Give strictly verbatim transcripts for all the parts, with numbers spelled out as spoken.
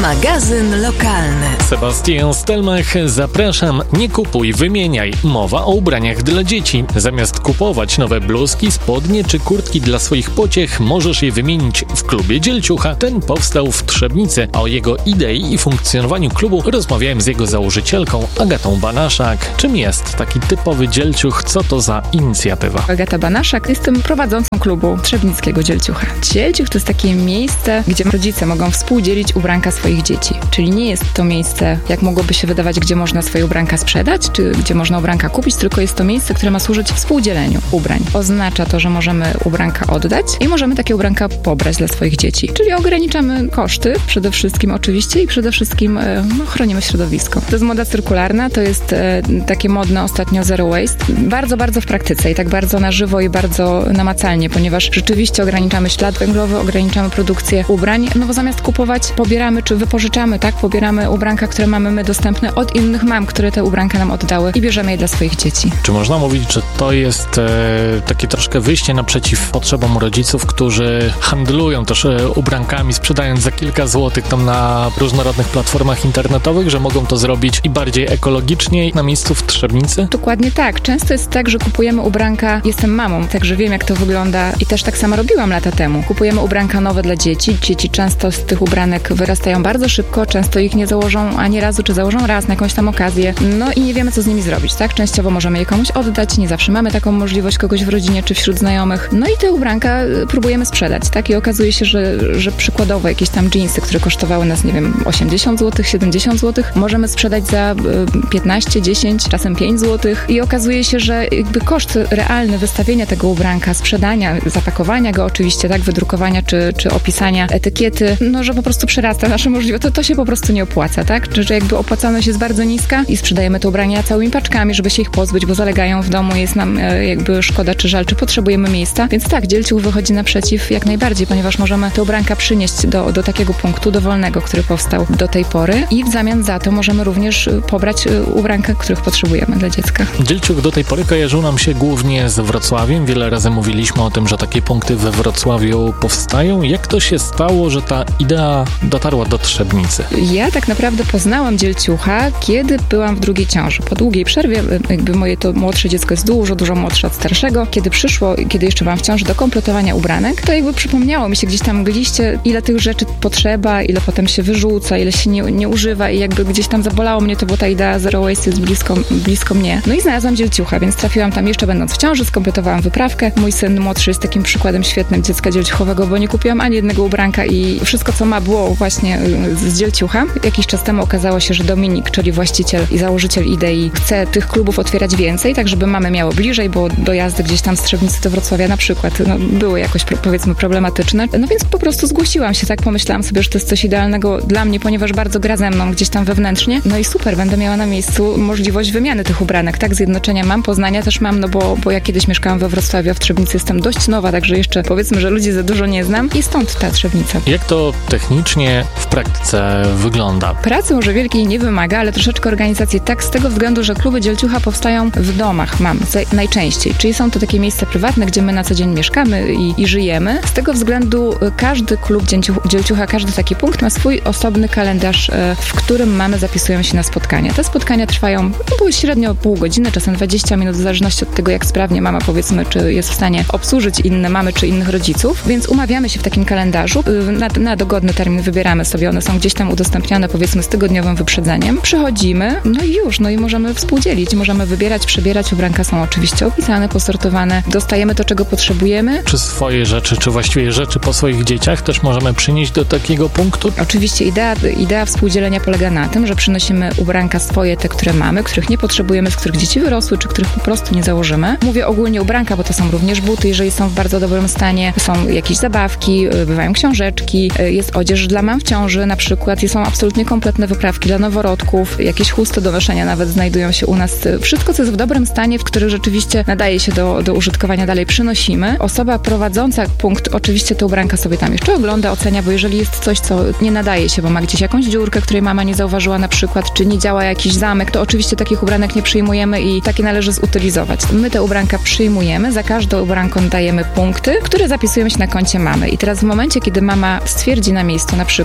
Magazyn lokalny. Sebastian Stelmach, zapraszam. Nie kupuj, wymieniaj. Mowa o ubraniach dla dzieci. Zamiast kupować nowe bluzki, spodnie czy kurtki dla swoich pociech, możesz je wymienić w klubie Dzielciucha. Ten powstał w Trzebnicy, a o jego idei i funkcjonowaniu klubu rozmawiałem z jego założycielką Agatą Banaszak. Czym jest taki typowy Dzielciuch? Co to za inicjatywa? Agata Banaszak, jestem prowadzącą klubu Trzebnickiego Dzielciucha. Dzielciuch to jest takie miejsce, gdzie rodzice mogą współdzielić ubranka swoich dzieci. Czyli nie jest to miejsce, jak mogłoby się wydawać, gdzie można swoje ubranka sprzedać, czy gdzie można ubranka kupić, tylko jest to miejsce, które ma służyć współdzieleniu ubrań. Oznacza to, że możemy ubranka oddać i możemy takie ubranka pobrać dla swoich dzieci. Czyli ograniczamy koszty, przede wszystkim oczywiście i przede wszystkim no, chronimy środowisko. To jest moda cyrkularna, to jest e, takie modne ostatnio zero waste. Bardzo, bardzo w praktyce i tak bardzo na żywo i bardzo namacalnie, ponieważ rzeczywiście ograniczamy ślad węglowy, ograniczamy produkcję ubrań, no bo zamiast kupować, pobieramy czy wypożyczamy, tak? Pobieramy ubranka, które mamy my dostępne od innych mam, które te ubranka nam oddały i bierzemy je dla swoich dzieci. Czy można mówić, że to jest e, takie troszkę wyjście naprzeciw potrzebom rodziców, którzy handlują też e, ubrankami, sprzedając za kilka złotych tam na różnorodnych platformach internetowych, że mogą to zrobić i bardziej ekologicznie na miejscu w Trzebnicy? Dokładnie tak. Często jest tak, że kupujemy ubranka, jestem mamą, także wiem, jak to wygląda i też tak samo robiłam lata temu. Kupujemy ubranka nowe dla dzieci. Dzieci często z tych ubranek wyrastają bardzo szybko, często ich nie założą ani razu, czy założą raz na jakąś tam okazję. No i nie wiemy, co z nimi zrobić, tak? Częściowo możemy je komuś oddać, nie zawsze mamy taką możliwość kogoś w rodzinie, czy wśród znajomych. No i te ubranka próbujemy sprzedać, tak? I okazuje się, że, że przykładowo jakieś tam dżinsy, które kosztowały nas, nie wiem, osiemdziesiąt złotych, siedemdziesiąt złotych, możemy sprzedać za piętnaście, dziesięć, czasem pięć złotych i okazuje się, że jakby koszt realny wystawienia tego ubranka, sprzedania, zapakowania go oczywiście, tak? Wydrukowania, czy, czy opisania etykiety, no, że po prostu przerasta nasze możliwości. To, to się po prostu nie opłaca, tak? Że, że jakby opłacalność jest bardzo niska i sprzedajemy te ubrania całymi paczkami, żeby się ich pozbyć, bo zalegają w domu, jest nam e, jakby szkoda czy żal, czy potrzebujemy miejsca. Więc tak, Dzielciuch wychodzi naprzeciw jak najbardziej, ponieważ możemy te ubranka przynieść do, do takiego punktu dowolnego, który powstał do tej pory i w zamian za to możemy również pobrać ubranka, których potrzebujemy dla dziecka. Dzielciuch do tej pory kojarzył nam się głównie z Wrocławiem. Wiele razy mówiliśmy o tym, że takie punkty we Wrocławiu powstają. Jak to się stało, że ta idea dotarła do Trzebnicy? Ja tak naprawdę poznałam Dzielciucha, kiedy byłam w drugiej ciąży. Po długiej przerwie, jakby moje to młodsze dziecko jest dużo, dużo młodsze od starszego. Kiedy przyszło, kiedy jeszcze byłam w ciąży, do kompletowania ubranek, to jakby przypomniało mi się gdzieś tam mgliście, ile tych rzeczy potrzeba, ile potem się wyrzuca, ile się nie, nie używa i jakby gdzieś tam zabolało mnie to, bo ta idea zero waste jest blisko, blisko mnie. No i znalazłam Dzielciucha, więc trafiłam tam jeszcze będąc w ciąży, skompletowałam wyprawkę. Mój syn młodszy jest takim przykładem świetnym dziecka dzielciuchowego, bo nie kupiłam ani jednego ubranka i wszystko, co ma, było właśnie z Dzielciucha. Jakiś czas temu okazało się, że Dominik, czyli właściciel i założyciel idei, chce tych klubów otwierać więcej, tak żeby mamy miało bliżej, bo dojazdy gdzieś tam z Trzebnicy do Wrocławia na przykład no, były jakoś powiedzmy problematyczne. No więc po prostu zgłosiłam się, tak pomyślałam sobie, że to jest coś idealnego dla mnie, ponieważ bardzo gra ze mną gdzieś tam wewnętrznie. No i super, będę miała na miejscu możliwość wymiany tych ubranek, tak? Zjednoczenia mam, Poznania też mam, no bo, bo ja kiedyś mieszkałam we Wrocławiu, a w Trzebnicy jestem dość nowa, także jeszcze powiedzmy, że ludzi za dużo nie znam i stąd ta Trzebnica. Jak to technicznie w praktyce wygląda? Pracy może wielkiej nie wymaga, ale troszeczkę organizacji tak z tego względu, że kluby Dzielciucha powstają w domach mam najczęściej, czyli są to takie miejsca prywatne, gdzie my na co dzień mieszkamy i, i żyjemy. Z tego względu każdy klub Dzielciucha, każdy taki punkt ma swój osobny kalendarz, w którym mamy zapisują się na spotkania. Te spotkania trwają no, średnio pół godziny, czasem dwadzieścia minut, w zależności od tego, jak sprawnie mama powiedzmy, czy jest w stanie obsłużyć inne mamy, czy innych rodziców, więc umawiamy się w takim kalendarzu. Na, na dogodny termin wybieramy sobie, one są gdzieś tam udostępniane powiedzmy z tygodniowym wyprzedzeniem. Przychodzimy, no i już, no i możemy współdzielić, możemy wybierać, przebierać, ubranka są oczywiście opisane, posortowane, dostajemy to, czego potrzebujemy. Czy swoje rzeczy, czy właściwie rzeczy po swoich dzieciach też możemy przynieść do takiego punktu? Oczywiście idea, idea współdzielenia polega na tym, że przynosimy ubranka swoje, te, które mamy, których nie potrzebujemy, z których dzieci wyrosły, czy których po prostu nie założymy. Mówię ogólnie ubranka, bo to są również buty, jeżeli są w bardzo dobrym stanie, są jakieś zabawki, bywają książeczki, jest odzież dla mam w ciąży na przykład, są absolutnie kompletne wyprawki dla noworodków, jakieś chusty do noszenia nawet znajdują się u nas. Wszystko, co jest w dobrym stanie, w którym rzeczywiście nadaje się do, do użytkowania, dalej przynosimy. Osoba prowadząca punkt oczywiście te ubranka sobie tam jeszcze ogląda, ocenia, bo jeżeli jest coś, co nie nadaje się, bo ma gdzieś jakąś dziurkę, której mama nie zauważyła na przykład, czy nie działa jakiś zamek, to oczywiście takich ubranek nie przyjmujemy i takie należy zutylizować. My te ubranka przyjmujemy, za każdą ubranką dajemy punkty, które zapisują się na koncie mamy. I teraz w momencie, kiedy mama stwierdzi na miejscu na przykład, że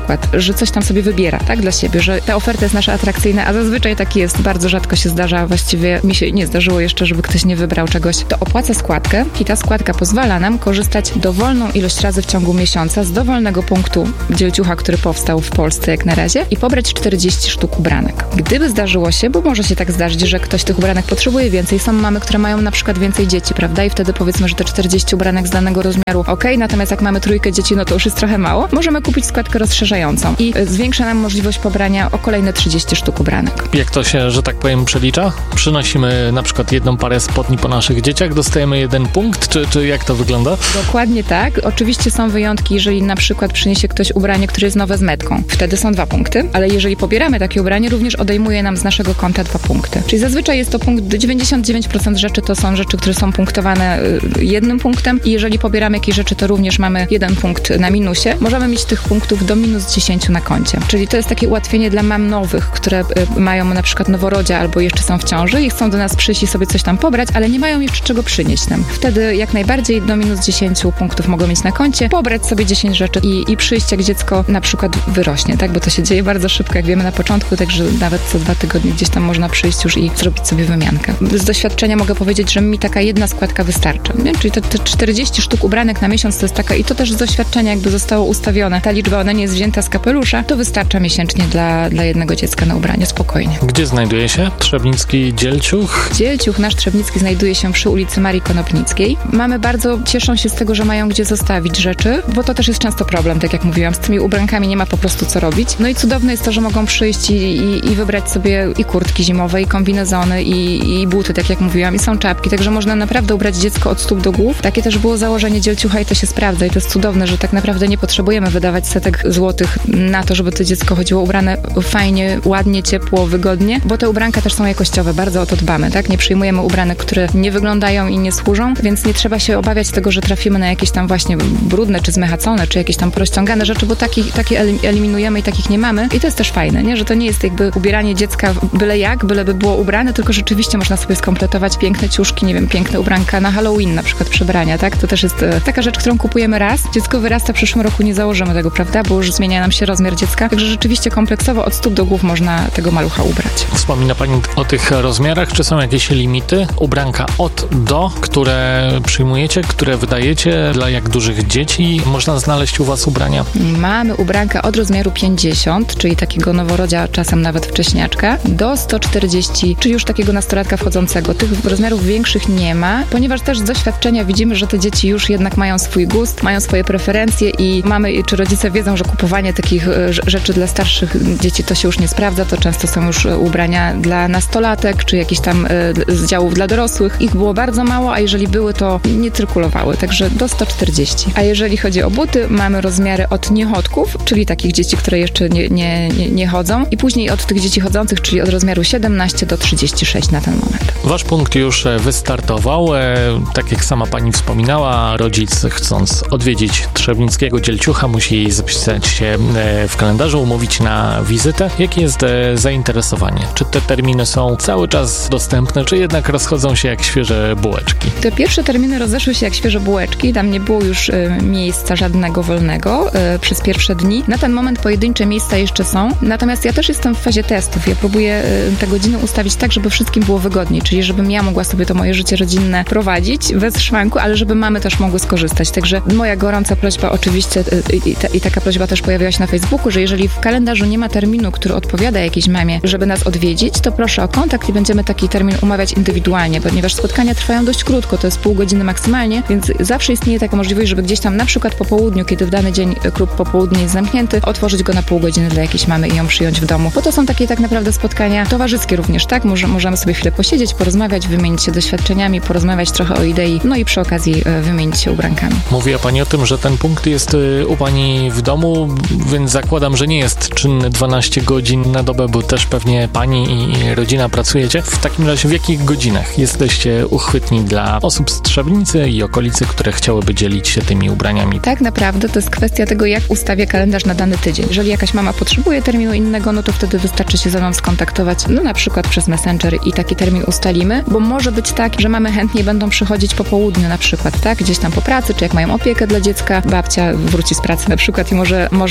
że coś tam sobie wybiera, tak, dla siebie, że ta oferta jest nasza atrakcyjna, a zazwyczaj tak jest, bardzo rzadko się zdarza, właściwie mi się nie zdarzyło jeszcze, żeby ktoś nie wybrał czegoś, to opłaca składkę i ta składka pozwala nam korzystać dowolną ilość razy w ciągu miesiąca z dowolnego punktu dzielciucha, który powstał w Polsce jak na razie i pobrać czterdzieści sztuk ubranek. Gdyby zdarzyło się, bo może się tak zdarzyć, że ktoś tych ubranek potrzebuje więcej, są mamy, które mają na przykład więcej dzieci, prawda, i wtedy powiedzmy, że te czterdzieści ubranek z danego rozmiaru ok, natomiast jak mamy trójkę dzieci, no to już jest trochę mało, możemy kupić składkę rozszerzającą i zwiększa nam możliwość pobrania o kolejne trzydzieści sztuk ubranek. Jak to się, że tak powiem, przelicza? Przynosimy na przykład jedną parę spodni po naszych dzieciach, dostajemy jeden punkt, czy, czy jak to wygląda? Dokładnie tak. Oczywiście są wyjątki, jeżeli na przykład przyniesie ktoś ubranie, które jest nowe z metką. Wtedy są dwa punkty, ale jeżeli pobieramy takie ubranie, również odejmuje nam z naszego konta dwa punkty. Czyli zazwyczaj jest to punkt, dziewięćdziesiąt dziewięć procent rzeczy to są rzeczy, które są punktowane jednym punktem i jeżeli pobieramy jakieś rzeczy, to również mamy jeden punkt na minusie. Możemy mieć tych punktów do minus dziesięć na koncie. Czyli to jest takie ułatwienie dla mam nowych, które mają na przykład noworodzia albo jeszcze są w ciąży i chcą do nas przyjść i sobie coś tam pobrać, ale nie mają jeszcze czego przynieść nam. Wtedy jak najbardziej do minus dziesięć punktów mogą mieć na koncie, pobrać sobie dziesięć rzeczy i, i przyjść, jak dziecko na przykład wyrośnie, tak? Bo to się dzieje bardzo szybko, jak wiemy na początku, także nawet co dwa tygodnie gdzieś tam można przyjść już i zrobić sobie wymiankę. Z doświadczenia mogę powiedzieć, że mi taka jedna składka wystarcza, nie? Czyli te, te czterdzieści sztuk ubranek na miesiąc to jest taka, i to też z doświadczenia jakby zostało ustawione. Ta liczba, ona nie jest wzięta z kapelusza, to wystarcza miesięcznie dla, dla jednego dziecka na ubranie, spokojnie. Gdzie znajduje się Trzebnicki Dzielciuch? Dzielciuch nasz Trzebnicki znajduje się przy ulicy Marii Konopnickiej. Mamy bardzo, cieszą się z tego, że mają gdzie zostawić rzeczy, bo to też jest często problem, tak jak mówiłam, z tymi ubrankami nie ma po prostu co robić. No i cudowne jest to, że mogą przyjść i, i, i wybrać sobie i kurtki zimowe, i kombinezony, i, i buty, tak jak mówiłam, i są czapki, także można naprawdę ubrać dziecko od stóp do głów. Takie też było założenie Dzielciucha i to się sprawdza i to jest cudowne, że tak naprawdę nie potrzebujemy wydawać setek złotych na to, żeby to dziecko chodziło ubrane fajnie, ładnie, ciepło, wygodnie, bo te ubranka też są jakościowe, bardzo o to dbamy, tak? Nie przyjmujemy ubranek, które nie wyglądają i nie służą, więc nie trzeba się obawiać tego, że trafimy na jakieś tam właśnie brudne, czy zmechacone, czy jakieś tam porozciągane rzeczy, bo takich, takie eliminujemy i takich nie mamy i to jest też fajne, nie? Że to nie jest jakby ubieranie dziecka byle jak, byle by było ubrane, tylko rzeczywiście można sobie skompletować piękne ciuszki, nie wiem, piękne ubranka na Halloween, na przykład przebrania, tak? To też jest e, taka rzecz, którą kupujemy raz, dziecko wyrasta, w przyszłym roku nie założymy tego, prawda? Bo już zmienia nam się rozmiar dziecka, także rzeczywiście kompleksowo od stóp do głów można tego malucha ubrać. Wspomina Pani o tych rozmiarach, czy są jakieś limity? Ubranka od do, które przyjmujecie, które wydajecie, dla jak dużych dzieci można znaleźć u Was ubrania? Mamy ubranka od rozmiaru pięćdziesiąt, czyli takiego noworodzia, czasem nawet wcześniaczka, do sto czterdzieści, czyli już takiego nastolatka wchodzącego. Tych rozmiarów większych nie ma, ponieważ też z doświadczenia widzimy, że te dzieci już jednak mają swój gust, mają swoje preferencje i mamy, czy rodzice wiedzą, że kupowanie takich rzeczy dla starszych dzieci to się już nie sprawdza, to często są już ubrania dla nastolatek, czy jakieś tam z działów dla dorosłych. Ich było bardzo mało, a jeżeli były, to nie cyrkulowały, także do sto czterdzieści. A jeżeli chodzi o buty, mamy rozmiary od niechodków, czyli takich dzieci, które jeszcze nie, nie, nie, nie chodzą i później od tych dzieci chodzących, czyli od rozmiaru siedemnaście do trzydziestu sześciu na ten moment. Wasz punkt już wystartował. Tak jak sama Pani wspominała, rodzic chcąc odwiedzić Trzebnickiego Dzielciucha musi zapisać się w kalendarzu, umówić na wizytę. Jakie jest zainteresowanie? Czy te terminy są cały czas dostępne, czy jednak rozchodzą się jak świeże bułeczki? Te pierwsze terminy rozeszły się jak świeże bułeczki, tam nie było już y, miejsca żadnego wolnego y, przez pierwsze dni. Na ten moment pojedyncze miejsca jeszcze są, natomiast ja też jestem w fazie testów. Ja próbuję y, te godziny ustawić tak, żeby wszystkim było wygodniej, czyli żebym ja mogła sobie to moje życie rodzinne prowadzić bez szwanku, ale żeby mamy też mogły skorzystać. Także moja gorąca prośba oczywiście y, i, ta, i taka prośba też pojawiła się na Facebooku, że jeżeli w kalendarzu nie ma terminu, który odpowiada jakiejś mamie, żeby nas odwiedzić, to proszę o kontakt i będziemy taki termin umawiać indywidualnie, ponieważ spotkania trwają dość krótko, to jest pół godziny maksymalnie, więc zawsze istnieje taka możliwość, żeby gdzieś tam na przykład po południu, kiedy w dany dzień klub popołudnie jest zamknięty, otworzyć go na pół godziny dla jakiejś mamy i ją przyjąć w domu, bo to są takie tak naprawdę spotkania towarzyskie również, tak? Może, możemy sobie chwilę posiedzieć, porozmawiać, wymienić się doświadczeniami, porozmawiać trochę o idei, no i przy okazji wymienić się ubrankami. Mówiła Pani o tym, że ten punkt jest u Pani w domu, więc zakładam, że nie jest czynny dwanaście godzin na dobę, bo też pewnie Pani i rodzina pracujecie. W takim razie w jakich godzinach jesteście uchwytni dla osób z Trzebnicy i okolicy, które chciałyby dzielić się tymi ubraniami? Tak naprawdę to jest kwestia tego, jak ustawię kalendarz na dany tydzień. Jeżeli jakaś mama potrzebuje terminu innego, no to wtedy wystarczy się ze mną skontaktować, no na przykład przez Messenger i taki termin ustalimy, bo może być tak, że mamy chętnie będą przychodzić po południu na przykład, tak? Gdzieś tam po pracy, czy jak mają opiekę dla dziecka, babcia wróci z pracy na przykład i może, może malucha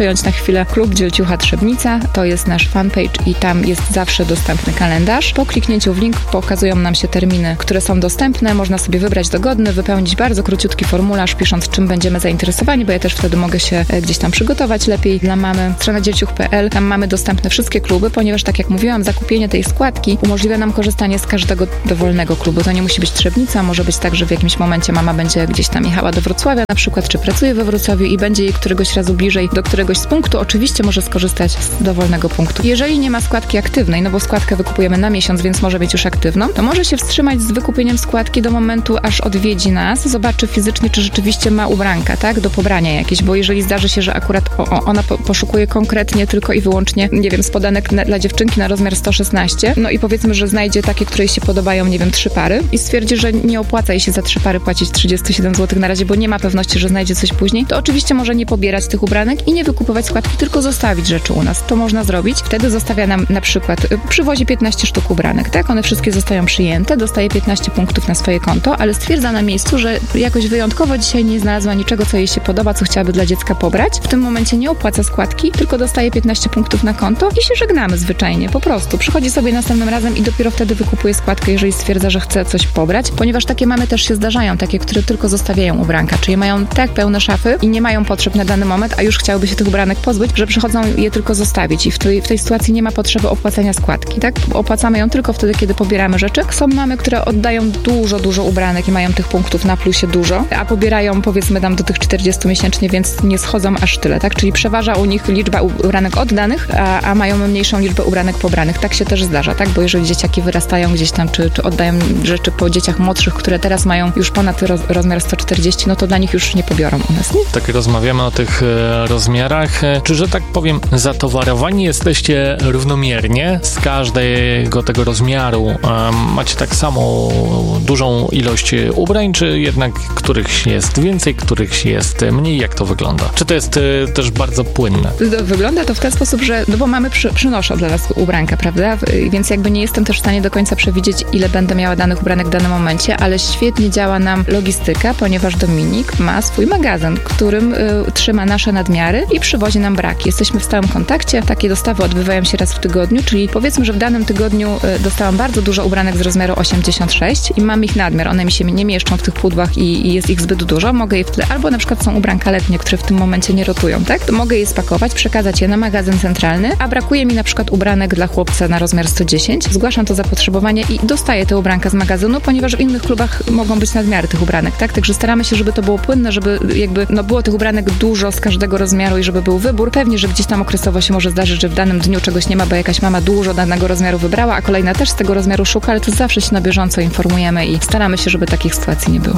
przejąć na chwilę klub Dzielciucha Trzebnica. To jest nasz fanpage i tam jest zawsze dostępny kalendarz. Po kliknięciu w link pokazują nam się terminy, które są dostępne. Można sobie wybrać dogodny, wypełnić bardzo króciutki formularz, pisząc czym będziemy zainteresowani, bo ja też wtedy mogę się gdzieś tam przygotować lepiej dla mamy. Strona dzielciuch kropka p l, tam mamy dostępne wszystkie kluby, ponieważ tak jak mówiłam, zakupienie tej składki umożliwia nam korzystanie z każdego dowolnego klubu. To nie musi być Trzebnica, może być tak, że w jakimś momencie mama będzie gdzieś tam jechała do Wrocławia na przykład, czy pracuje we Wrocławiu i będzie jej któregoś razu bliżej do któregoś z punktu. Oczywiście może skorzystać z dowolnego punktu. Jeżeli nie ma składki aktywnej, no bo składkę wykupujemy na miesiąc, więc może mieć już aktywną, to może się wstrzymać z wykupieniem składki do momentu, aż odwiedzi nas, zobaczy fizycznie, czy rzeczywiście ma ubranka, tak, do pobrania jakieś, bo jeżeli zdarzy się, że akurat o, o, ona po, poszukuje konkretnie tylko i wyłącznie, nie wiem, spodanek na, dla dziewczynki na rozmiar sto szesnaście, no i powiedzmy, że znajdzie takie, które jej się podobają, nie wiem, trzy pary i stwierdzi, że nie opłaca jej się za trzy pary płacić trzydzieści siedem złotych na razie, bo nie ma pewności, że znajdzie coś później, to oczywiście może nie pobierać tych ubranek i nie wykupywać składki, tylko zostawić rzeczy u nas. To można zrobić. Wtedy zostawia nam na przykład, przywozi piętnaście sztuk ubranek, tak? One wszystkie zostają przyjęte, dostaje piętnaście punktów na swoje konto, ale stwierdza na miejscu, że jakoś wyjątkowo dzisiaj nie znalazła niczego, co jej się podoba, co chciałaby dla dziecka pobrać. W tym momencie nie opłaca składki, tylko dostaje piętnaście punktów na konto i się żegnamy zwyczajnie, po prostu. Przychodzi sobie następnym razem i dopiero wtedy wykupuje składkę, jeżeli stwierdza, że chce coś pobrać, ponieważ takie mamy też się zdarzają, takie, które tylko zostawiają ubranka, czyli mają tak pełne szafy i nie mają potrzeb na dany moment, a już chciałyby się tych ubranek pozbyć, że przychodzą je tylko zostawić i w tej, w tej sytuacji nie ma potrzeby opłacania składki, tak? Opłacamy ją tylko wtedy, kiedy pobieramy rzeczy. Są mamy, które oddają dużo, dużo ubranek i mają tych punktów na plusie dużo, a pobierają powiedzmy nam do tych czterdziestu miesięcznie, więc nie schodzą aż tyle, tak? Czyli przeważa u nich liczba ubranek oddanych, a, a mają mniejszą liczbę ubranek pobranych. Tak się też zdarza, tak? Bo jeżeli dzieciaki wyrastają gdzieś tam, czy, czy oddają rzeczy po dzieciach młodszych, które teraz mają już ponad roz, rozmiar sto czterdzieści, no to dla nich już nie pobiorą u nas, nie? Tak rozmawiamy o tych e, rozmiarach. E, czy, że tak powiem, zatowarowani jesteście równomiernie z każdego tego rozmiaru? E, macie tak samo dużą ilość ubrań, czy jednak których jest więcej, których jest mniej? Jak to wygląda? Czy to jest e, też bardzo płynne? Wygląda to w ten sposób, że, no bo mamy przy, przynoszą dla nas ubranka, prawda? Więc jakby nie jestem też w stanie do końca przewidzieć, ile będę miała danych ubranek w danym momencie, ale świetnie działa nam logistyka, ponieważ Dominik ma swój magazyn, którym y, trzyma nasze nadmiary i przywozi nam braki. Jesteśmy w stałym kontakcie, takie dostawy odbywają się raz w tygodniu, czyli powiedzmy, że w danym tygodniu y, dostałam bardzo dużo ubranek z rozmiaru osiemdziesiąt sześć i mam ich nadmiar, one mi się nie mieszczą w tych pudłach i, i jest ich zbyt dużo, mogę je wtedy, albo na przykład są ubranka letnie, które w tym momencie nie rotują, tak? To mogę je spakować, przekazać je na magazyn centralny, a brakuje mi na przykład ubranek dla chłopca na rozmiar sto dziesięć, zgłaszam to zapotrzebowanie i dostaję te ubranka z magazynu, ponieważ w innych klubach mogą być nadmiary tych ubranek, tak? Także staramy się, żeby to było płynne, żeby jakby, no było tych ubranek dużo z każdego rozmiaru i żeby był wybór. Pewnie, że gdzieś tam okresowo się może zdarzyć, że w danym dniu czegoś nie ma, bo jakaś mama dużo danego rozmiaru wybrała, a kolejna też z tego rozmiaru szuka, ale to zawsze się na bieżąco informujemy i staramy się, żeby takich sytuacji nie było.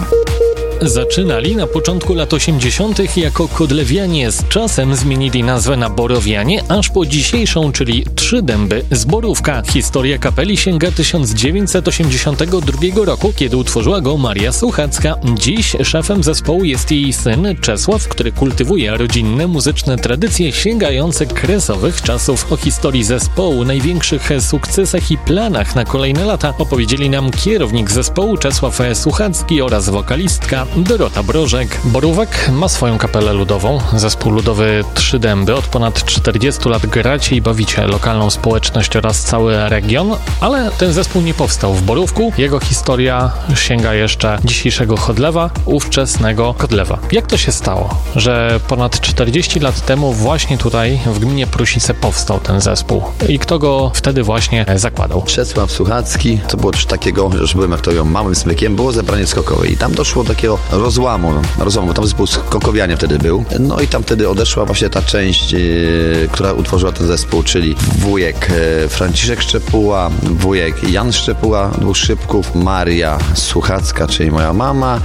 Zaczynali na początku lat osiemdziesiątych jako Kodlewianie, z czasem zmienili nazwę na Borowianie, aż po dzisiejszą, czyli Trzy Dęby Zborówka. Historia kapeli sięga tysiąc dziewięćset osiemdziesiątego drugiego roku, kiedy utworzyła go Maria Suchacka. Dziś szefem zespołu jest jej syn Czesław, który kultywuje rodzinne muzyczne tradycje sięgające kresowych czasów. O historii zespołu, największych sukcesach i planach na kolejne lata opowiedzieli nam kierownik zespołu Czesław Suchacki oraz wokalistka Dorota Brożek. Borówek ma swoją kapelę ludową, zespół ludowy Trzy Dęby. Od ponad czterdziestu lat gracie i bawicie lokalną społeczność oraz cały region, ale ten zespół nie powstał w Borówku. Jego historia sięga jeszcze dzisiejszego Chodlewa, ówczesnego Kodlewa. Jak to się stało, że ponad czterdzieści lat temu właśnie tutaj w gminie Prusice powstał ten zespół? I kto go wtedy właśnie zakładał? Czesław Suchacki. To było coś takiego, że już byłem, jak to ją małym smykiem, było zebranie skokowe i tam doszło do takiego rozłamu, rozłamu, bo tam zespół Skokowianie wtedy był. No i tam wtedy odeszła właśnie ta część, yy, która utworzyła ten zespół, czyli wujek yy, Franciszek Szczepuła, wujek Jan Szczepuła, dwóch szybków, Maria Suchacka, czyli moja mama,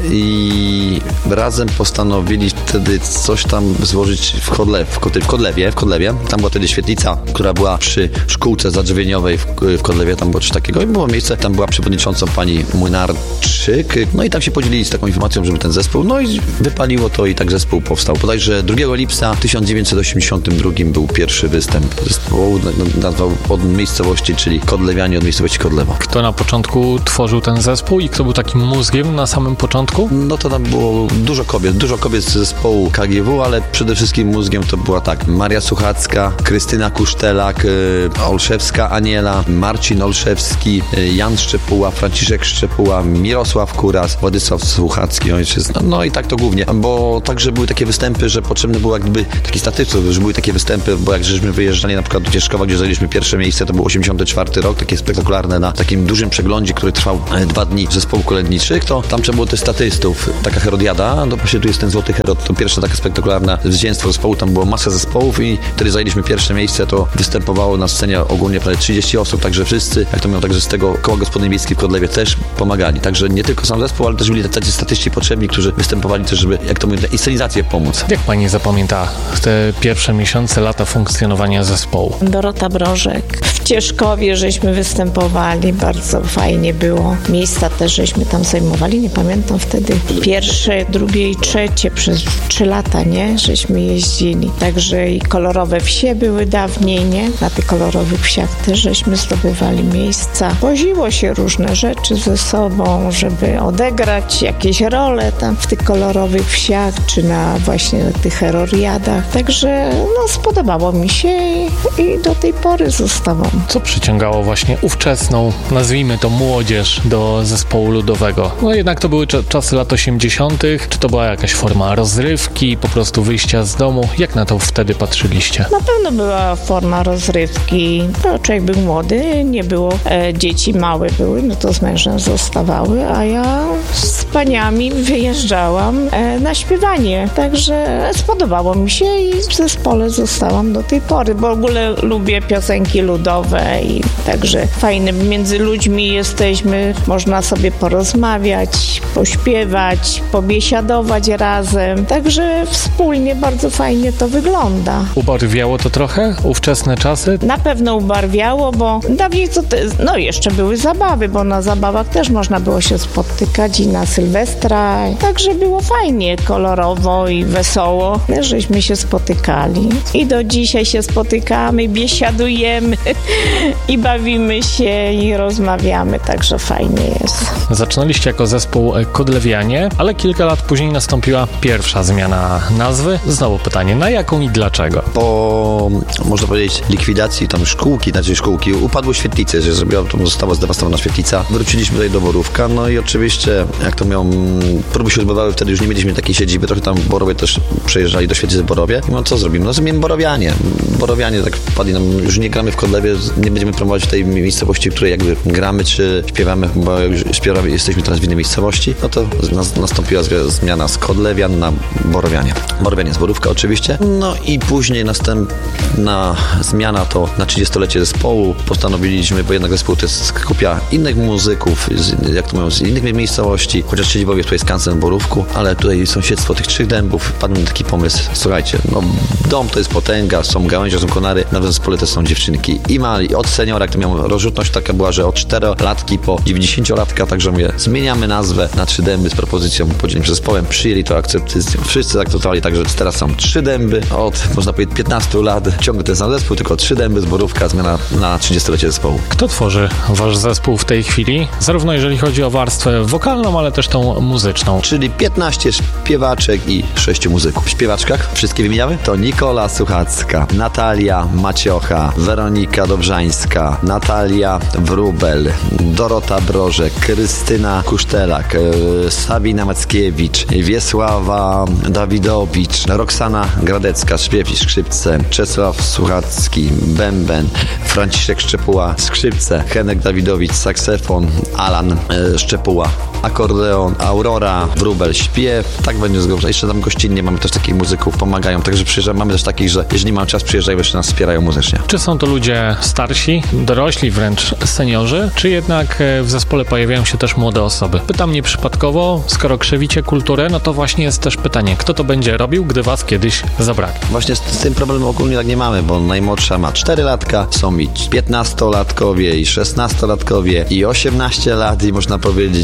i razem postanowili wtedy coś tam złożyć w, Kodle, w, w Kodlewie, w Kodlewie. Tam była wtedy świetlica, która była przy szkółce zadrzewieniowej w, w Kodlewie, tam było coś takiego i było miejsce, tam była przewodniczącą pani Młynarczyk, no i tam się podzielili z taką informacją, propozycją, żeby ten zespół, no i wypaliło to i tak zespół powstał. Bodajże drugiego lipca tysiąc dziewięćset osiemdziesiątym drugim był pierwszy występ zespołu, nazwał od miejscowości, czyli Kodlewianie, od miejscowości Kodlewo. Kto na początku tworzył ten zespół i kto był takim mózgiem na samym początku? No to tam było dużo kobiet, dużo kobiet z zespołu K G W, ale przede wszystkim mózgiem to była tak, Maria Suchacka, Krystyna Kusztelak, y, Olszewska Aniela, Marcin Olszewski, y, Jan Szczepuła, Franciszek Szczepuła, Mirosław Kuras, Władysław Słuchacki, ojczyzna. No i tak to głównie, bo także były takie występy, że potrzebny był jakby taki statystów, że były takie występy, bo jak żeśmy wyjeżdżali na przykład do Cieszkowa, gdzie zajęliśmy pierwsze miejsce, to był osiemdziesiąty czwarty rok, takie spektakularne na takim dużym przeglądzie, który trwał e, dwa dni zespołu kolędniczych, to tam trzeba było też statystów, taka Herodiada, no właśnie tu jest ten Złoty Herod, to pierwsze takie spektakularne zwycięstwo zespołu, tam było masa zespołów i wtedy zajęliśmy pierwsze miejsce, to występowało na scenie ogólnie prawie trzydzieści osób, także wszyscy, jak to miał, także z tego koła gospodyń wiejskiej w Kodlewie też pomagali, także nie tylko sam zespół, ale też byli tacy statyści potrzebni, którzy występowali też, żeby, jak to mówię, inscenizację pomóc. Jak pani zapamięta te pierwsze miesiące, lata funkcjonowania zespołu? Dorota Brożek. W Cieszkowie żeśmy występowali, bardzo fajnie było. Miejsca też żeśmy tam zajmowali, nie pamiętam wtedy. Pierwsze, drugie i trzecie przez trzy lata, nie? Żeśmy jeździli. Także i kolorowe wsie były dawniej, nie? Na tych kolorowych wsiach też żeśmy zdobywali miejsca. Woziło się różne rzeczy ze sobą, żeby odegrać jakieś role tam w tych kolorowych wsiach, czy na właśnie na tych heroriadach. Także no spodobało mi się i, i do tej pory zostałam. Co przyciągało właśnie ówczesną, nazwijmy to młodzież, do zespołu ludowego? No jednak to były czasy lat osiemdziesiątych. Czy to była jakaś forma rozrywki, po prostu wyjścia z domu? Jak na to wtedy patrzyliście? Na pewno była forma rozrywki. No, człowiek był młody, nie było, e, dzieci małe były, no to z mężem zostawały, a ja z paniami wyjeżdżałam e, na śpiewanie. Także spodobało mi się i w zespole zostałam do tej pory, bo w ogóle lubię piosenki ludowe i także fajne. Między ludźmi jesteśmy, można sobie porozmawiać, pośpiewać, pobiesiadować razem. Także wspólnie bardzo fajnie to wygląda. Ubarwiało to trochę ówczesne czasy? Na pewno ubarwiało, bo dawniej co te, no jeszcze były zabawy, bo na zabawach też można było się spotykać i na Sylwestra. Także było fajnie, kolorowo i wesoło, żeśmy się spotykali. I do dzisiaj się spotykamy, biesiadujemy i bawimy się i rozmawiamy, także fajnie jest. Zaczynaliście jako zespół Kodlewianie, ale kilka lat później nastąpiła pierwsza zmiana nazwy. Znowu pytanie, na jaką i dlaczego? Po, można powiedzieć, likwidacji tam szkółki, znaczy szkółki, upadły świetlice, że zrobiła, to została zdewastowana świetlica. Wróciliśmy tutaj do Borówka, no i oczywiście, jak to miał, próby się odbywały, wtedy już nie mieliśmy takiej siedziby, trochę tam w Borowie też przejeżdżali do świetlicy w Borowie. No co zrobimy? No zrobimy Borowianie. Borowianie tak wpadli nam, już nie gramy w Kodlewie, nie będziemy promować w tej miejscowości, w której jakby gramy, czy śpiewamy, bo już śpiewamy, jesteśmy teraz w innej miejscowości, no to nastąpiła zmiana z Kodlewian na Borowianie. Borowianie z Borówka oczywiście. No i później następna zmiana to na trzydziestolecie zespołu. Postanowiliśmy, bo jednak zespół to jest kupia innych muzyków, z, jak to mówią, z innych miejscowości, chociaż siedzibowie tutaj jest Skansen w Borówku, ale tutaj sąsiedztwo tych Trzech Dębów, wpadł mi taki pomysł, słuchajcie, no dom to jest potęga, są gałęzie, są konary, na zespole też są dziewczynki i mali, od seniora, jak to miał rozrzutność taka była, że od czterolatki po dziewięćdziesięciolatka, także mówię, zmieniamy nazwę na Trzy Dęby z propozycją podzielenia przez zespołem, przyjęli to akceptacją, wszyscy akceptowali, także teraz są Trzy Dęby, od można powiedzieć piętnastu lat, ciągle ten sam zespół, tylko Trzy Dęby z Borówka, zmiana na trzydziestolecie zespołu. Kto tworzy wasz zespół w tej chwili? Zarówno jeżeli chodzi o warstwę wokalną, ale też tą muzyczną. Czyli piętnaście śpiewaczek i sześciu muzyków. W śpiewaczkach, wszystkie wymieniamy? To Nikola Suchacka, Natalia Maciocha, Weronika Dobrzańska, Natalia Wróbel, Dorota Brożek, Krystyna Kusztelak, Sabina Mackiewicz, Wiesława Dawidowicz, Roxana Gradecka, śpiew i skrzypce, Czesław Suchacki, bęben, Franciszek Szczepuła, skrzypce, Henek Dawidowicz, saksofon, Alan e, Szczepuła, akordeon, Aurora Wróbel, śpiew, tak będzie zgoda. Jeszcze tam gościnnie mamy też takich muzyków, pomagają, także przyjeżdżamy, mamy też takich, że jeżeli mają czas, przyjeżdżają, jeszcze nas wspierają muzycznie. Czy są to ludzie starsi, dorośli, wręcz seniorzy, czy jednak w zespole pojawiają się też młode osoby? Pytam nieprzypadkowo, skoro krzewicie kulturę, no to właśnie jest też pytanie, kto to będzie robił, gdy was kiedyś zabraknie? Właśnie z, z tym problemem ogólnie tak nie mamy, bo najmłodsza ma cztery latka, są i piętnastolatkowie, i szesnastolatkowie, i osiemnaście lat, i można powiedzieć, i jest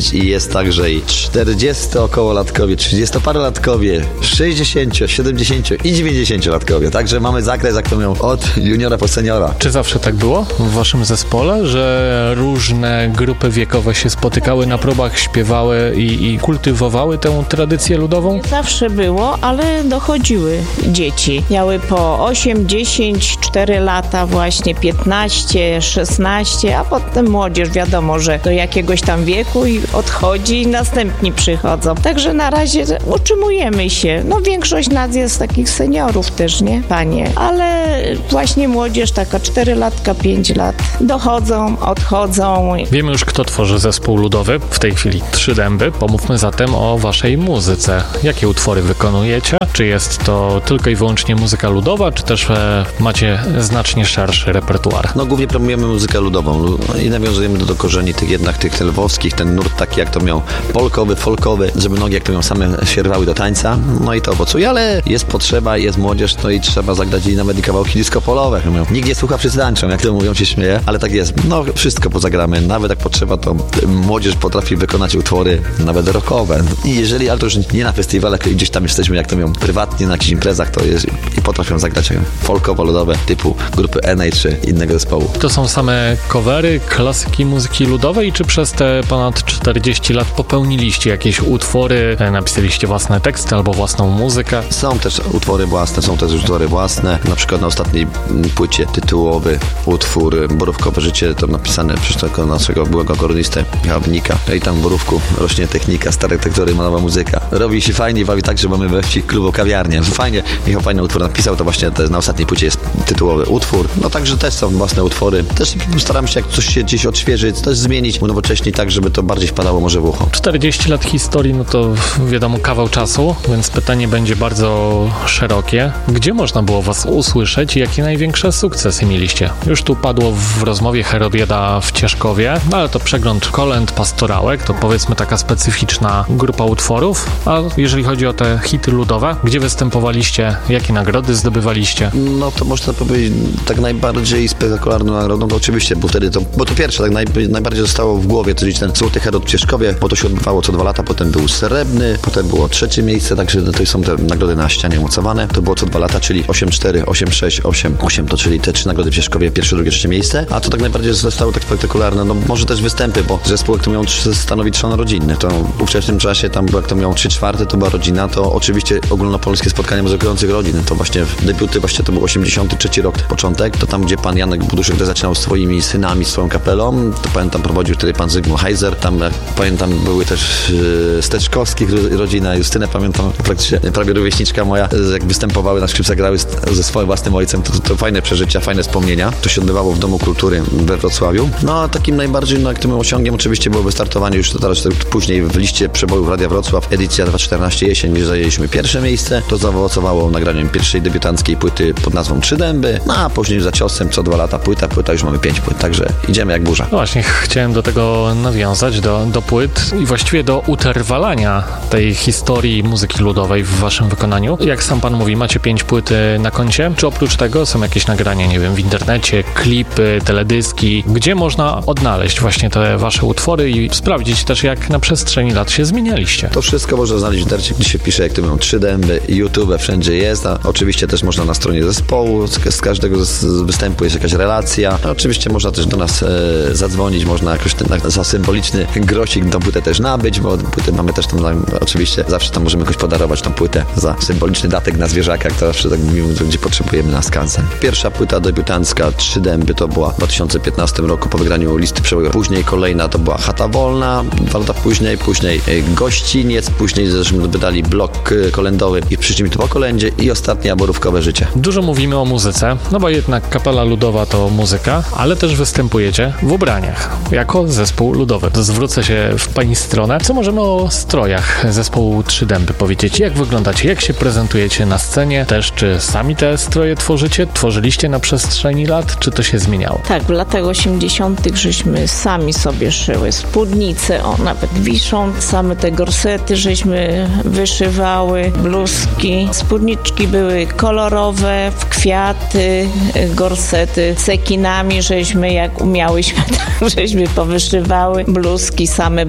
jest także i czterdziesto-okołolatkowie, trzydziestoparolatkowie, sześćdziesięcio, siedemdziesięcio i dziewięćdziesięciolatkowie. Także mamy zakres, jak to mówią, od juniora po seniora. Czy zawsze tak było w waszym zespole, że różne grupy wiekowe się spotykały na próbach, śpiewały i, i kultywowały tę tradycję ludową? Nie zawsze było, ale dochodziły dzieci. Miały po osiem, dziesięć, cztery lata właśnie, piętnaście, szesnaście, a potem młodzież wiadomo, że do jakiegoś tam wieku i odchodzi i następni przychodzą. Także na razie utrzymujemy się. No większość nas jest takich seniorów też, nie? Panie. Ale właśnie młodzież taka cztery latka, pięć lat dochodzą, odchodzą. Wiemy już, kto tworzy zespół ludowy. W tej chwili Trzy Dęby. Pomówmy zatem o waszej muzyce. Jakie utwory wykonujecie? Czy jest to tylko i wyłącznie muzyka ludowa, czy też e, macie znacznie szerszy repertuar? No głównie promujemy muzykę ludową i nawiązujemy do, do korzeni tych jednak tych lwowskich, ten nurt taki jak to miał polkowy, folkowy, żeby nogi jak to miał same sierwały do tańca, no i to owocuje, ale jest potrzeba, jest młodzież, no i trzeba zagrać i nawet i kawałki disco-polowe. Nikt nie słucha, wszyscy tańczą, jak to mówią, się śmieje, ale tak jest. No wszystko pozagramy, nawet jak potrzeba, to młodzież potrafi wykonać utwory nawet rockowe. I jeżeli, ale to już nie na festiwalach, gdzieś tam jesteśmy, jak to mówią, prywatnie na jakichś imprezach, to jest i potrafią zagrać folkowo-ludowe typu grupy N A czy innego zespołu. To są same covery, klasyki muzyki ludowej, czy przez te ponad czterdzieści lat popełniliście jakieś utwory, napisaliście własne teksty albo własną muzykę? Są też utwory własne, są też utwory własne. Na przykład na ostatniej płycie tytułowy utwór Borówkowe życie, to napisane przez tego naszego byłego kornistę Michałownika. I tam w Borówku rośnie technika, stare tektury, nowa muzyka. Robi się fajnie, bawi tak, że mamy we wsi klubu kawiarnię. Fajnie, Michał fajny utwór napisał, to właśnie to na ostatniej płycie jest tytułowy utwór. No także też są własne utwory. Też staramy się, jak coś się gdzieś odświeżyć, też zmienić, unowocześnić tak, żeby to bardziej wpadało może w ucho. czterdzieści lat historii, no to wiadomo kawał czasu, więc pytanie będzie bardzo szerokie. Gdzie można było was usłyszeć i jakie największe sukcesy mieliście? Już tu padło w rozmowie Herodiada w Cieszkowie, no ale to przegląd kolęd, pastorałek, to powiedzmy taka specyficzna grupa utworów. A jeżeli chodzi o te hity ludowe, gdzie występowaliście, jakie nagrody zdobywaliście? No to można powiedzieć, tak najbardziej spektakularną nagrodą to oczywiście, bo wtedy to, bo to pierwsze, tak naj, najbardziej zostało w głowie, czyli ten Złoty Herod w Cieszkowie, bo to się odbywało co dwa lata, potem był srebrny, potem było trzecie miejsce, także to są te nagrody na ścianie umocowane, to było co dwa lata, czyli osiem cztery, osiem sześć, osiem osiem, to czyli te trzy nagrody w Cieszkowie, pierwsze, drugie, trzecie miejsce, a to tak najbardziej zostało tak spektakularne, no może też występy, bo zespół, jak to miał stanowi trzon rodzinny, to w ówczesnym czasie tam, jak to miał trzy czwarte, to była rodzina, to oczywiście ogólnopolskie spotkanie muzykujących rodzin, to właśnie debiuty, właśnie to był osiemdziesiąty trzeci rok, początek, to tam, gdzie pan Janek Buduszek zaczynał swoimi synami, swoją kapelą, to pamiętam prowadził wtedy pan Zygmunt Heiser, tam jak pamiętam były też yy, Steczkowskich rodzina, Justynę pamiętam, praktycznie prawie rówieśniczka moja, jak występowały na skrzypcach, grały z, ze swoim własnym ojcem, to, to, to fajne przeżycia, fajne wspomnienia, to się odbywało w Domu Kultury we Wrocławiu. No a takim najbardziej no, aktywnym osiągiem oczywiście było wystartowanie już teraz później w liście przebojów Radia Wrocław, edycja dwa tysiące czternasta jesień, gdzie zajęliśmy pierwsze miejsce, to zaowocowało nagraniem pierwszej debiutanckiej płyty pod nazwą Trzy Dęby, no a później za ciosem co dwa lata płyta, płyta już mamy pięć płyt, także idziemy jak burza. No właśnie, chciałem do tego nawiązać, do, do płyt i właściwie do utrwalania tej historii muzyki ludowej w waszym wykonaniu. Jak sam pan mówi, macie pięć płyt na koncie, czy oprócz tego są jakieś nagrania, nie wiem, w internecie, klipy, teledyski, gdzie można odnaleźć właśnie te wasze utwory i sprawdzić też, jak na przestrzeni lat się zmienialiście? To wszystko można znaleźć w internecie, gdzie się pisze, jak to mówią, Trzy Dęby, YouTube, wszędzie jest, a oczywiście też można na stronie zespołu, z, z każdego z występu jest jakaś relacja. No, oczywiście można też do nas e, zadzwonić, można jakoś ten, na, za symboliczny grosik tą płytę też nabyć, bo płytę mamy też tam, tam, oczywiście zawsze tam możemy jakoś podarować tą płytę za symboliczny datek na zwierzaka, jak to zawsze tak mówimy, gdzie potrzebujemy na skansen. Pierwsza płyta debiutancka Trzy Dęby to była w dwa tysiące piętnastym roku po wygraniu listy przeboju. Później kolejna to była Chata Wolna, dwa lata później, później Gościniec, później zresztą wydali blok kolędowy i przyszli mi to po kolędzie i ostatnia Borówkowe życie. Dużo mówimy o muzyce, no bo jednak kapela ludowa to muzyka, ale też występujecie w ubraniach, jako zespół ludowy. To zwrócę się w pani stronę. Co możemy o strojach zespołu Trzy Dęby powiedzieć? Jak wyglądacie? Jak się prezentujecie na scenie? Też czy sami te stroje tworzycie? Tworzyliście na przestrzeni lat? Czy to się zmieniało? Tak, w latach osiemdziesiątych żeśmy sami sobie szyły spódnice, o nawet wiszą, same te gorsety żeśmy wyszywały, bluzki, spódniczki były kolorowe, w kwiaty, gorsety z ekinami żeśmy jak umiałyśmy, żeśmy powyszywały, bluzki same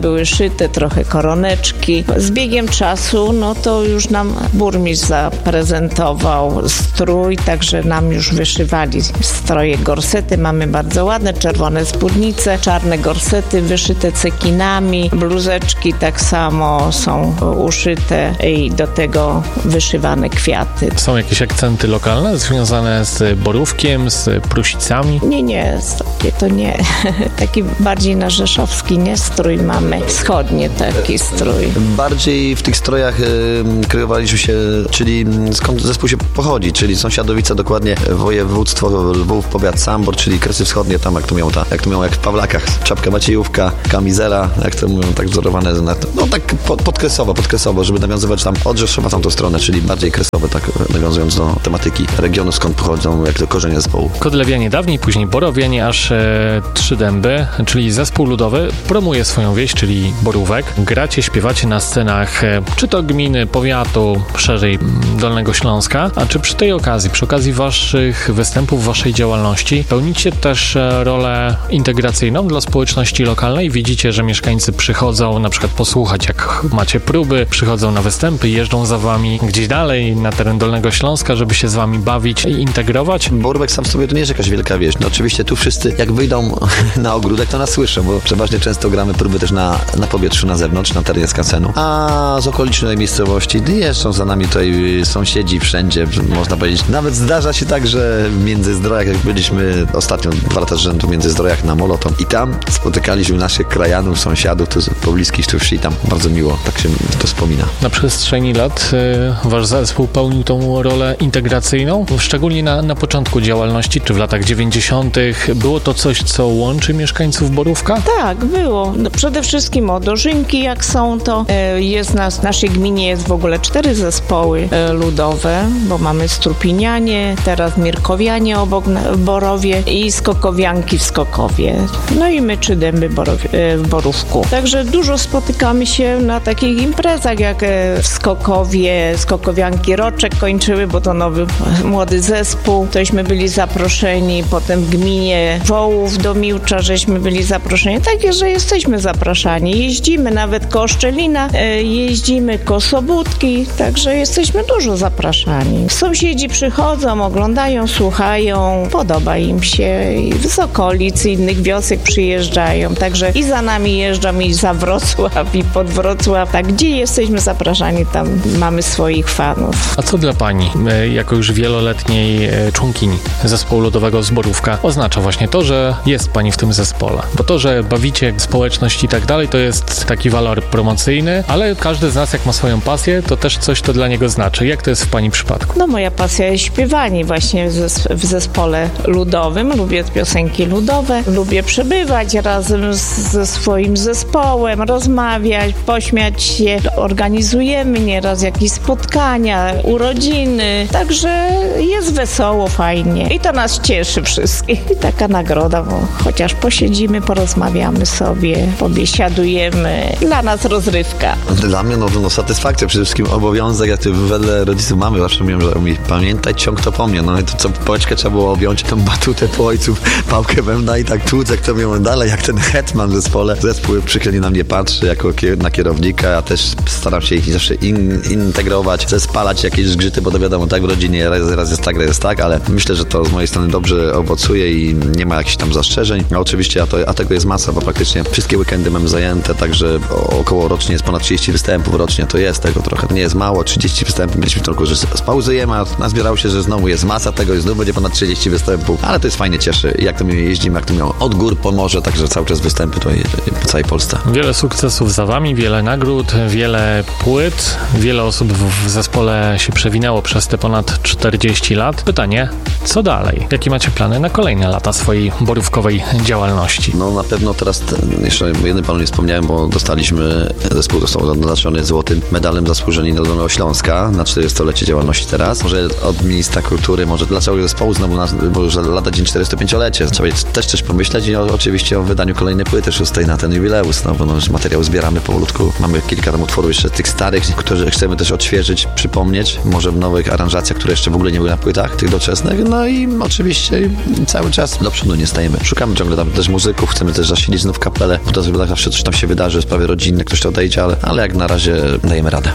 były szyte, trochę koroneczki. Z biegiem czasu, no to już nam burmistrz zaprezentował strój, także nam już wyszywali stroje, gorsety. Mamy bardzo ładne, czerwone spódnice, czarne gorsety wyszyte cekinami, bluzeczki tak samo są uszyte i do tego wyszywane kwiaty. Są jakieś akcenty lokalne związane z Borówkiem, z Prusicami? Nie, nie, takie to nie. Taki bardziej na rzeszowski, nie? Strój mamy. Wschodnie taki strój. Bardziej w tych strojach y, kryjowaliśmy się, czyli skąd zespół się pochodzi, czyli Sąsiadowice, dokładnie województwo Lwów, powiat Sambor, czyli Kresy Wschodnie, tam jak to miał, ta, jak to miał jak w Pawlakach, czapka Maciejówka, kamizela, jak to mówią, tak wzorowane, no tak pod, podkresowo, podkresowo, żeby nawiązywać tam od Rzeszowa tamtą stronę, czyli bardziej kresowe, tak nawiązując do tematyki regionu, skąd pochodzą, jak to korzenie zespołu. Kodlewianie dawniej, później Borowienie, aż e, Trzy Dęby, czyli zespół ludowy, promuje swoją wieś, czyli Borówek. Gracie, śpiewacie na scenach, e, czy to gminy, powiatu, szerzej Dolnego Śląska, a czy przy tej okazji, przy okazji waszych występów, waszej działalności, pełnicie też e, rolę integracyjną dla społeczności lokalnej? Widzicie, że mieszkańcy przychodzą na przykład posłuchać, jak macie próby, przychodzą na występy, jeżdżą za wami gdzieś dalej na teren Dolnego Śląska, żeby się z wami bawić i integrować? Borówek sam w sobie to nie jest jakaś wielka wieś. No oczywiście tu wszyscy, jak wyjdą na ogródek, to nas słyszą, bo przeważnie często gramy próby też na, na powietrzu, na zewnątrz, na terenie skansenu. A z okolicznej miejscowości jeżdżą za nami tutaj sąsiedzi wszędzie, można powiedzieć. Nawet zdarza się tak, że w Międzyzdrojach, jak byliśmy ostatnio dwa lata z rzędu w Międzyzdrojach na Moloton i tam spotykaliśmy naszych krajanów, sąsiadów, tu pobliskich tu wsi, tam bardzo miło, tak się to wspomina. Na przestrzeni lat y, wasz zespół pełnił tą rolę integracyjną, szczególnie na, na początku działalności, czy w latach dziewięćdziesiątych. Było to coś, co łączy mieszkańców Borówka? Tak, było. No, przede wszystkim o dożynki, jak są, to e, jest nas, w naszej gminie jest w ogóle cztery zespoły e, ludowe, bo mamy Strupinianie, teraz Mirkowianie obok na, w Borowie i Skokowianki w Skokowie. No i my Trzy Dęby Borowie, e, w Borówku. Także dużo spotykamy się na takich imprezach, jak e, w Skokowie, Skokowianki roczek kończyły, bo to nowy, młody zespół. Tośmy byli zaproszeni, potem w gminie Wołów do Miłcza, żeśmy byli zaproszeni. Takie, że jesteśmy zapraszani. Jeździmy nawet koło Szczelina, e, jeździmy koło Sobótki, także jesteśmy dużo zapraszani. Sąsiedzi przychodzą, oglądają, słuchają, podoba im się i z okolic, innych wiosek przyjeżdżają, także i za nami jeżdżą, i za Wrocław, i pod Wrocław. Tak, gdzie jesteśmy zapraszani, tam mamy swoich fanów. A co dla pani, jako już wieloletniej członkini zespołu ludowego z Borówka, oznacza właśnie to, że jest pani w tym zespole? Bo to, że bawicie społeczność i tak dalej, to jest taki walor promocyjny, ale każdy z nas, jak ma swoją pasję, to też coś to dla niego znaczy. Jak to jest w pani przypadku? No moja pasja jest śpiewanie właśnie w zespole ludowym. Lubię piosenki ludowe, lubię przebywać razem ze swoim zespołem, rozmawiać, pośmiać się. Organizujemy nieraz jakieś spotkania, urodziny, także jest wesoło, fajnie i to nas cieszy wszystkich. I taka nagroda, bo chociaż posiedzimy, porozmawiamy sobie, pobiesiadujemy. Dla nas rozrywka. Dla mnie no, no satysfakcja, przede wszystkim obowiązek, jak to wedle rodziców mamy, zawsze mówią, że mi pamiętaj, ciąg to po mnie. No i to co pałeczkę trzeba było objąć, tą batutę po ojców, pałkę wełna i tak tłuc, jak to mówią dalej, jak ten hetman w zespole. Zespół przychylnie na mnie patrzy jako kier- na kierownika, ja też staram się ich zawsze in- integrować, zespalać jakieś zgrzyty, bo to wiadomo, tak w rodzinie raz, raz jest tak, raz jest tak, ale myślę, że to z mojej strony dobrze owocuje i nie ma jakichś tam zastrzeżeń. A oczywiście, a, to, a tego jest masa, bo praktycznie wszystkie weekendy mamy zajęte, także około rocznie jest ponad trzydzieści występów rocznie, to jest tego trochę, to nie jest mało, trzydzieści występów, mieliśmy tylko, że spauzujemy, a nazbierało się, że znowu jest masa tego i znów będzie ponad trzydzieści występów, ale to jest fajnie, cieszy, jak to my jeździmy, jak to miało od gór po morze, także cały czas występy tutaj po całej Polsce. Wiele sukcesów za wami, wiele nagród, wiele płyt, wiele osób w zespole się przewinęło przez te ponad czterdzieści lat. Pytanie, co dalej? Jakie macie plany na kolejne lata swojej borówkowej działalności? No na pewno teraz, ten, jeszcze jednym panu nie wspomniałem, bo dostaliśmy, zespół został naznaczony złotym medalem zasłużeni do Dolnego Śląska na czterdziestolecie działalności teraz. Może od ministra kultury, może dla całego zespołu znowu, na, bo już lata dzień czterdziestopięciolecie. Trzeba też coś pomyśleć i o, oczywiście o wydaniu kolejnej płyty szóstej na ten jubileusz, no bo no, materiał zbieramy powolutku. Mamy kilka tam utworów jeszcze tych starych, które chcemy też odświeżyć, przypomnieć, może w nowych aranżacjach, które jeszcze w ogóle nie były na płytach, tych doczesnych, no i oczywiście cały czas do przodu nie stajemy. Szukamy ciągle tam też muzyków, chcemy też zasilić znów kapelę, bo to jest tak zawsze coś tam się wydarzy, sprawy rodzinne, ktoś to odejdzie, ale, ale jak na razie dajemy radę.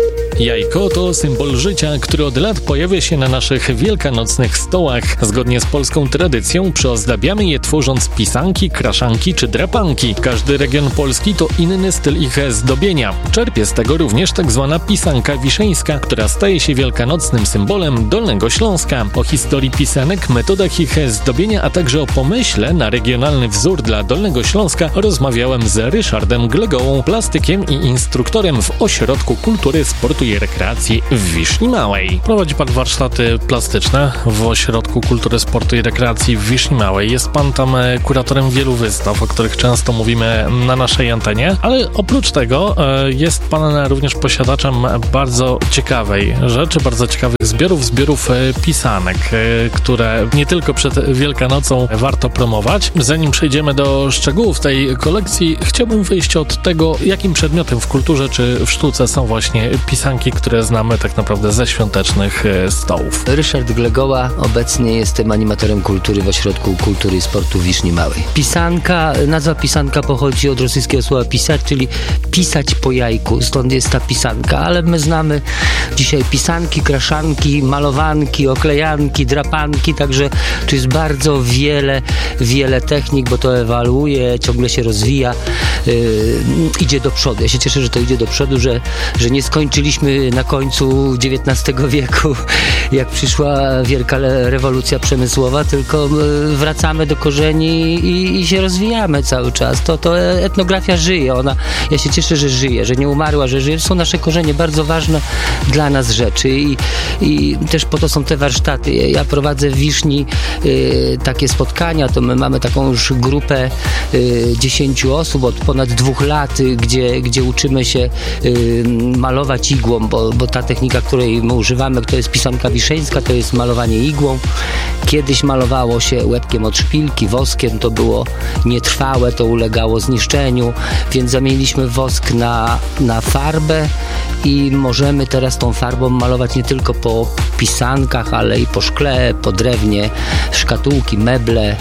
Jajko to symbol życia, który od lat pojawia się na naszych wielkanocnych stołach. Zgodnie z polską tradycją przyozdabiamy je tworząc pisanki, kraszanki czy drapanki. Każdy region Polski to inny styl ich zdobienia. Czerpie z tego również tak zwana pisanka wiszeńska, która staje się wielkanocnym symbolem Dolnego Śląska. O historii pisanek, metodach ich zdobienia, a także o pomyśle na regionalny wzór dla Dolnego Śląska rozmawiałem z Ryszardem Glegołą, plastykiem i instruktorem w Ośrodku Kultury, Sportu i Rekreacji w Wiszni Małej. Prowadzi pan warsztaty plastyczne w Ośrodku Kultury, Sportu i Rekreacji w Wiszni Małej. Jest pan tam kuratorem wielu wystaw, o których często mówimy na naszej antenie, ale oprócz tego jest pan również posiadaczem bardzo ciekawej rzeczy, bardzo ciekawych zbiorów, zbiorów pisanek, które nie tylko przed Wielkanocą warto promować. Zanim przejdziemy do szczegółów tej kolekcji, chciałbym wyjść od tego, jakim przedmiotem w kulturze czy w sztuce są właśnie pisanki, które znamy tak naprawdę ze świątecznych stołów. Ryszard Glegoła, obecnie jestem animatorem kultury w Ośrodku Kultury i Sportu w Wiszni Małej. Pisanka, nazwa pisanka pochodzi od rosyjskiego słowa pisać, czyli pisać po jajku, stąd jest ta pisanka, ale my znamy dzisiaj pisanki, kraszanki, malowanki, oklejanki, drapanki, także tu jest bardzo wiele, wiele technik, bo to ewoluuje, ciągle się rozwija, yy, idzie do przodu. Ja się cieszę, że to idzie do przodu, że, że nie skończyliśmy na końcu dziewiętnastego wieku, jak przyszła wielka rewolucja przemysłowa, tylko wracamy do korzeni i, i się rozwijamy cały czas. To, to etnografia żyje, ona, ja się cieszę, że żyje, że nie umarła, że żyje. To są nasze korzenie, bardzo ważne dla nas rzeczy i, i też po to są te warsztaty. Ja prowadzę w Wiszni y, takie spotkania, to my mamy taką już grupę y, dziesięciu osób od ponad dwóch lat, y, gdzie, gdzie uczymy się y, malować igłą, bo, bo ta technika, której my używamy, to jest pisanka wiszeńska, to jest malowanie igłą. Kiedyś malowało się łebkiem od szpilki, woskiem, to było nietrwałe, to ulegało zniszczeniu, więc zamieniliśmy wosk na, na farbę i możemy teraz tą farbą malować nie tylko po pisankach, ale i po szkle, po drewnie, szkatułki, meble,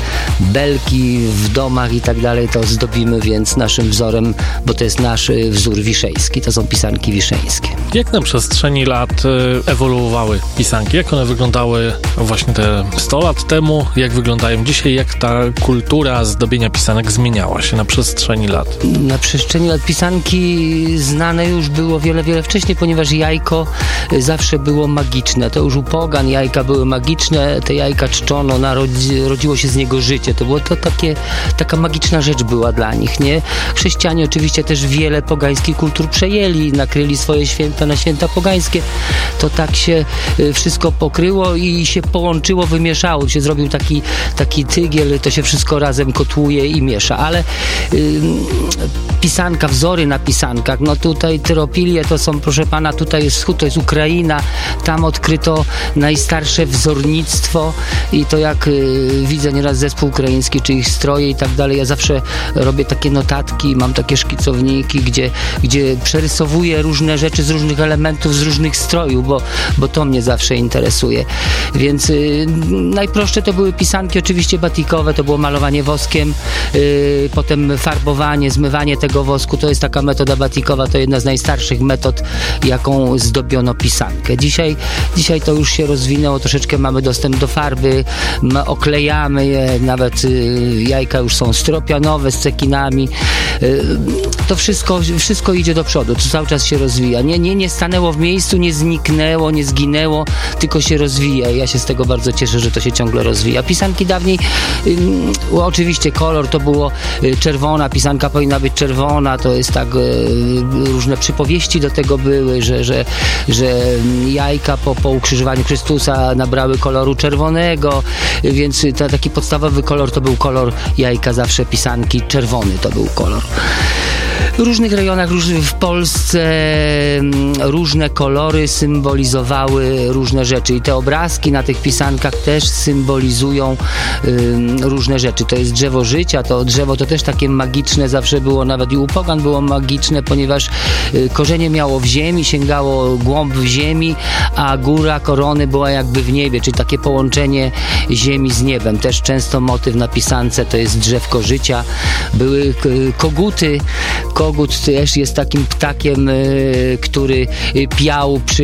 belki w domach i tak dalej, to zdobimy więc naszym wzorem, bo to jest nasz wzór wiszeński, to są pisanki wiszeńskie. Jak na przestrzeni lat ewoluowały pisanki? Jak one wyglądały właśnie te sto lat temu? Jak wyglądają dzisiaj? Jak ta kultura zdobienia pisanek zmieniała się na przestrzeni lat? Na przestrzeni lat pisanki znane już było wiele, wiele wcześniej, ponieważ jajko zawsze było magiczne. To już u pogan jajka były magiczne, te jajka czczono, narodzi, rodziło się z niego życie. To było to takie, taka magiczna rzecz była dla nich, nie? Chrześcijanie oczywiście też wiele pogańskich kultur przejęli, nakryli swoje święta na święta pogańskie. To tak się wszystko pokryło i się połączyło, wymieszało. Się zrobił taki, taki tygiel, to się wszystko razem kotłuje i miesza. Ale yy, pisanka, wzory na pisankach, no tutaj tyropilie to są, proszę pana, tutaj jest wschód, to jest Ukraina, tam odkryto najstarsze wzornictwo i to jak yy, widzę nieraz zespół ukraiński, czy ich stroje i tak dalej, ja zawsze robię takie notatki, mam takie szkicowniki, gdzie, gdzie przerysowuję różne rzeczy z różnych elementów, z różnych strojów, bo, bo to mnie zawsze interesuje. Więc yy, najprostsze to były pisanki oczywiście batikowe, to było malowanie woskiem, yy, potem farbowanie, zmywanie tego wosku, to jest taka metoda batikowa, to jedna z najstarszych metod, jaką zdobiono pisankę. Dzisiaj, dzisiaj to już się rozwinęło, troszeczkę mamy dostęp do farby, my oklejamy je, nawet yy, jajka już są stropianowe z cekinami. Yy, to wszystko, wszystko idzie do przodu, to cały czas się rozwija. Nie, nie, nie stanęło w miejscu, nie zniknęło, nie zginęło, tylko się rozwija. Ja się z tego bardzo cieszę, że to się ciągle rozwija. Pisanki dawniej, yy, oczywiście kolor to było yy, czerwona, pisanka powinna być czerwona, to jest tak, yy, różne przypowieści do tego były, że, że, że jajka po, po ukrzyżowaniu Chrystusa nabrały koloru czerwonego, yy, więc ta, taki podstawowy kolor to był kolor jajka, zawsze pisanki, czerwony to był kolor. W różnych rejonach w Polsce różne kolory symbolizowały różne rzeczy i te obrazki na tych pisankach też symbolizują różne rzeczy. To jest drzewo życia, to drzewo to też takie magiczne zawsze było, nawet i u pogan było magiczne, ponieważ korzenie miało w ziemi, sięgało głąb w ziemi, a góra korony była jakby w niebie, czyli takie połączenie ziemi z niebem. Też często motyw na pisance to jest drzewko życia. Były koguty. Kogut też jest takim ptakiem, który piał przy,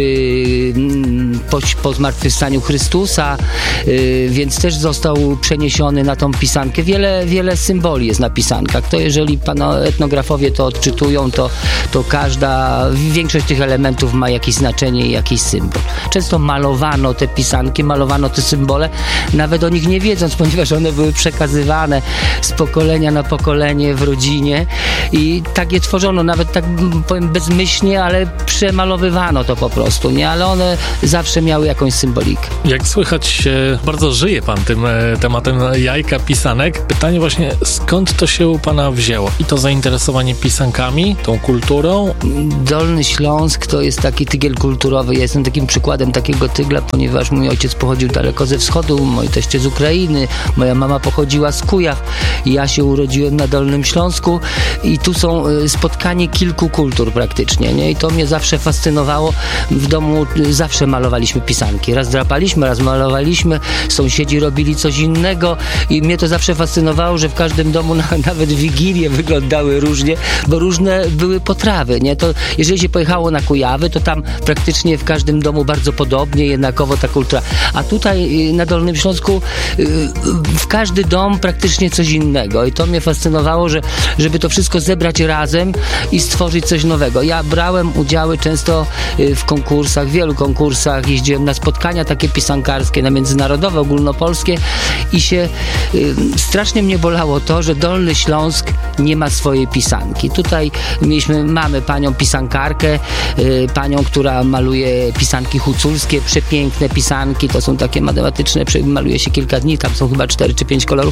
po, po zmartwychwstaniu Chrystusa, więc też został przeniesiony na tą pisankę. Wiele, wiele symboli jest na pisankach. To jeżeli pana etnografowie to odczytują, to, to każda, większość tych elementów ma jakieś znaczenie i jakiś symbol. Często malowano te pisanki, malowano te symbole, nawet o nich nie wiedząc, ponieważ one były przekazywane z pokolenia na pokolenie w rodzinie i tak je tworzono, nawet tak powiem bezmyślnie, ale przemalowywano to po prostu, nie? Ale one zawsze miały jakąś symbolikę. Jak słychać, bardzo żyje pan tym tematem jajka, pisanek. Pytanie właśnie, skąd to się u pana wzięło? I to zainteresowanie pisankami, tą kulturą? Dolny Śląsk to jest taki tygiel kulturowy. Ja jestem takim przykładem takiego tygla, ponieważ mój ojciec pochodził daleko ze wschodu, moi teście z Ukrainy, moja mama pochodziła z Kujaw. Ja się urodziłem na Dolnym Śląsku i tu są spotkanie kilku kultur praktycznie, nie? I to mnie zawsze fascynowało. W domu zawsze malowaliśmy pisanki. Raz drapaliśmy, raz malowaliśmy, sąsiedzi robili coś innego i mnie to zawsze fascynowało, że w każdym domu na, nawet wigilie wyglądały różnie, bo różne były potrawy, nie? To jeżeli się pojechało na Kujawy, to tam praktycznie w każdym domu bardzo podobnie, jednakowo ta kultura. A tutaj na Dolnym Śląsku w każdy dom praktycznie coś innego i to mnie fascynowało, że żeby to wszystko zebrać razem i stworzyć coś nowego. Ja brałem udziały często w konkursach, w wielu konkursach, jeździłem na spotkania takie pisankarskie, na międzynarodowe, ogólnopolskie i się y, strasznie mnie bolało to, że Dolny Śląsk nie ma swojej pisanki. Tutaj mieliśmy, mamy panią pisankarkę, y, panią, która maluje pisanki huculskie, przepiękne pisanki, to są takie matematyczne, maluje się kilka dni, tam są chyba cztery czy pięć kolorów,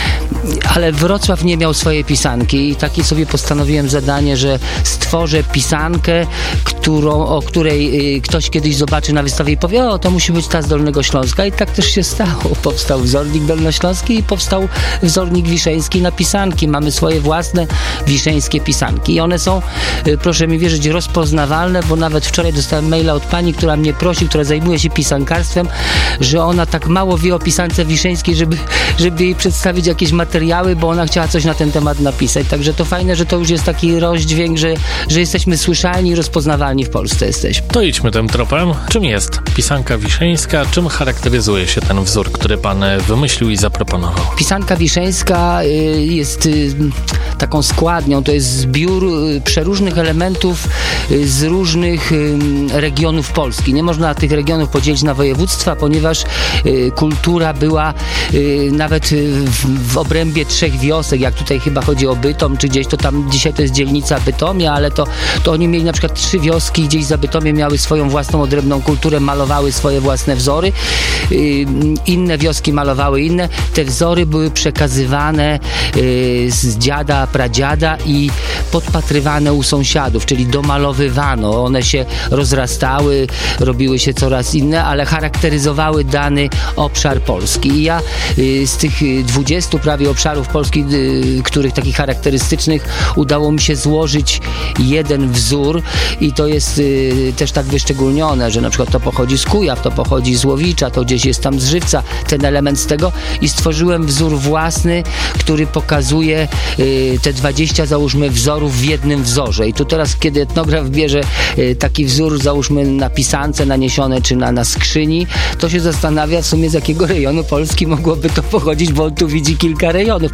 ale Wrocław nie miał swojej pisanki i takie sobie postanowiłem zadanie, że stworzę pisankę, którą, o której y, ktoś kiedyś zobaczy na wystawie i powie, o, to musi być ta z Dolnego Śląska i tak też się stało. Powstał wzornik dolnośląski i powstał wzornik wiszeński na pisanki. Mamy swoje własne wiszeńskie pisanki i one są, y, proszę mi wierzyć, rozpoznawalne, bo nawet wczoraj dostałem maila od pani, która mnie prosi, która zajmuje się pisankarstwem, że ona tak mało wie o pisance wiszeńskiej, żeby, żeby jej przedstawić jakieś materiały, bo ona chciała coś na ten temat napisać. Także to fajne, że to już jest taki rozdźwięk, że, że jesteśmy słyszalni i rozpoznawalni w Polsce jesteśmy. To idźmy tym tropem. Czym jest pisanka wiszeńska? Czym charakteryzuje się ten wzór, który pan wymyślił i zaproponował? Pisanka wiszeńska y, jest y, taką składnią, to jest zbiór y, przeróżnych elementów y, z różnych y, regionów Polski. Nie można tych regionów podzielić na województwa, ponieważ y, kultura była y, nawet y, w, w obrębie trzech wiosek, jak tutaj chyba chodzi o Bytom, czy gdzieś to tam, dzisiaj to jest dzielnica Bytomia, ale to, to oni mieli na przykład trzy wioski, gdzieś za Bytomiem miały swoją własną odrębną kulturę, malowały swoje własne wzory, yy, inne wioski malowały inne. Te wzory były przekazywane yy, z dziada, pradziada i podpatrywane u sąsiadów, czyli domalowywano. One się rozrastały, robiły się coraz inne, ale charakteryzowały dany obszar Polski. I ja yy, z tych dwudziestu prawie obszarów Polski, yy, których takich charakterystycznych udało mi się złożyć jeden wzór i to jest y, też tak wyszczególnione, że na przykład to pochodzi z Kujaw, to pochodzi z Łowicza, to gdzieś jest tam z Żywca, ten element z tego i stworzyłem wzór własny, który pokazuje y, te dwadzieścia załóżmy wzorów w jednym wzorze i tu teraz, kiedy etnograf bierze y, taki wzór, załóżmy na pisance naniesione czy na, na skrzyni, to się zastanawia w sumie z jakiego rejonu Polski mogłoby to pochodzić, bo on tu widzi kilka rejonów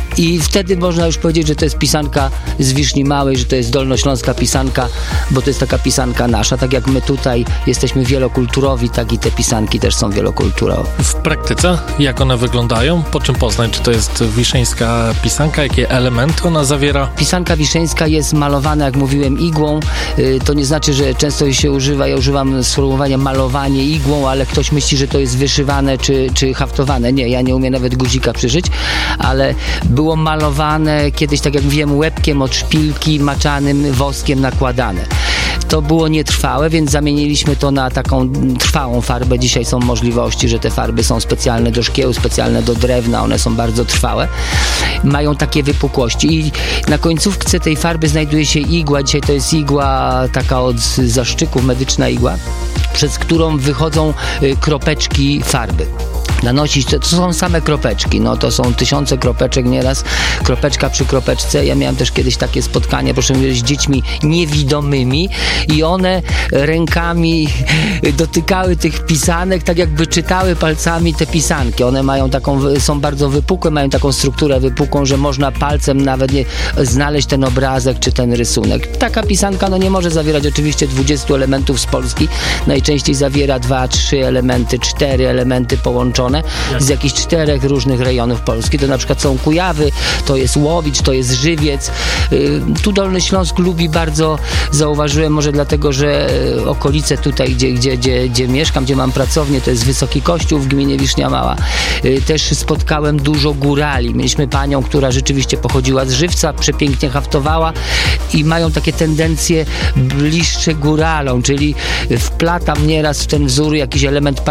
i wtedy można już powiedzieć, że to jest pisanka z Wiszni Małej, że to jest dolnośląska pisanka, bo to jest taka pisanka nasza, tak jak my tutaj jesteśmy wielokulturowi, tak i te pisanki też są wielokulturowe. W praktyce jak one wyglądają? Po czym poznać, czy to jest wiszeńska pisanka? Jakie elementy ona zawiera? Pisanka wiszeńska jest malowana, jak mówiłem, igłą. Yy, to nie znaczy, że często się używa, ja używam sformułowania malowanie igłą, ale ktoś myśli, że to jest wyszywane czy, czy haftowane. Nie, ja nie umiem nawet guzika przyszyć, ale było było malowane kiedyś, tak jak mówiłem, łebkiem od szpilki maczanym woskiem nakładane. To było nietrwałe, więc zamieniliśmy to na taką trwałą farbę. Dzisiaj są możliwości, że te farby są specjalne do szkieł, specjalne do drewna, one są bardzo trwałe. Mają takie wypukłości i na końcówce tej farby znajduje się igła. Dzisiaj to jest igła taka od zaszczyków, medyczna igła, przez którą wychodzą kropeczki farby. Nanosić, to, to są same kropeczki, no to są tysiące kropeczek nieraz, kropeczka przy kropeczce. Ja miałem też kiedyś takie spotkanie, proszę mówić, z dziećmi niewidomymi i one rękami dotykały tych pisanek, tak jakby czytały palcami te pisanki. One mają taką, są bardzo wypukłe, mają taką strukturę wypukłą, że można palcem nawet nie znaleźć ten obrazek czy ten rysunek. Taka pisanka no nie może zawierać oczywiście dwudziestu elementów z Polski, najczęściej zawiera dwa, trzy elementy, cztery elementy połączone z jakichś czterech różnych rejonów Polski. To na przykład są Kujawy, to jest Łowicz, to jest Żywiec. Tu Dolny Śląsk lubi bardzo, zauważyłem, może dlatego, że okolice tutaj, gdzie, gdzie, gdzie, gdzie mieszkam, gdzie mam pracownię, to jest Wysoki Kościół w gminie Wisznia Mała. Też spotkałem dużo górali. Mieliśmy panią, która rzeczywiście pochodziła z Żywca, przepięknie haftowała i mają takie tendencje bliższe góralom, czyli wplatam nieraz w ten wzór jakiś element